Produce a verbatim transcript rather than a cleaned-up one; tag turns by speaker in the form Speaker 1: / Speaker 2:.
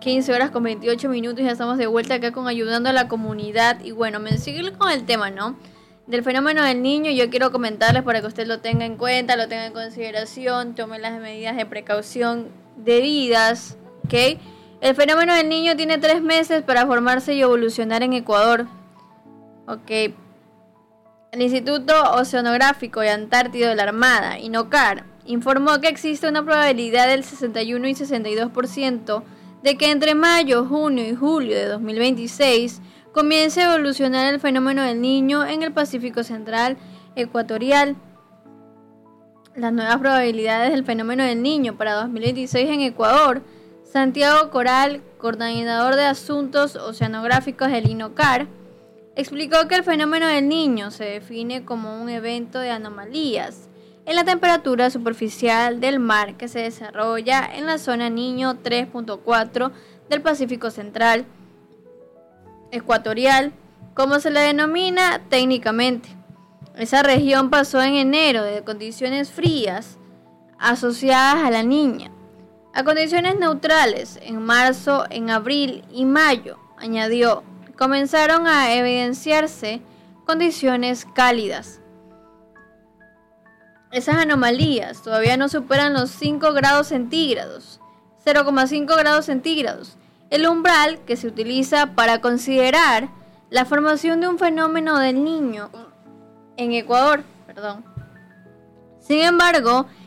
Speaker 1: quince horas con veintiocho minutos, ya estamos de vuelta acá con Ayudando a la Comunidad. Y bueno, me sigo con el tema, ¿no? Del fenómeno del niño. Yo quiero comentarles para que usted lo tenga en cuenta, lo tenga en consideración, tome las medidas de precaución debidas, ¿ok? El fenómeno del niño tiene tres meses para formarse y evolucionar en Ecuador, ¿ok? El Instituto Oceanográfico y Antártido de la Armada, INOCAR, informó que existe una probabilidad del sesenta y uno y sesenta y dos por ciento de que entre mayo, junio y julio de dos mil veintiséis comience a evolucionar el fenómeno del niño en el Pacífico Central Ecuatorial. Las nuevas probabilidades del fenómeno del niño para dos mil veintiséis en Ecuador. Santiago Coral, coordinador de asuntos oceanográficos del INOCAR, explicó que el fenómeno del niño se define como un evento de anomalías en la temperatura superficial del mar que se desarrolla en la zona Niño tres punto cuatro del Pacífico Central Ecuatorial, como se le denomina técnicamente. Esa región pasó en enero de condiciones frías asociadas a la Niña a condiciones neutrales en marzo, en abril y mayo, añadió. Comenzaron a evidenciarse condiciones cálidas. Esas anomalías todavía no superan los cinco grados centígrados, cero coma cinco grados centígrados, el umbral que se utiliza para considerar la formación de un fenómeno del niño en Ecuador. Perdón. Sin embargo,